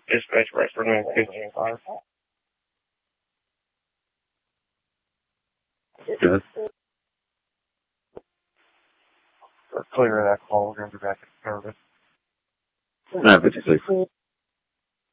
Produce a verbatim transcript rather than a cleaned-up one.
Dispatch Restaurant nine fifteen five. Good. Clear that call, we're going to be back in service. nine fifty-six.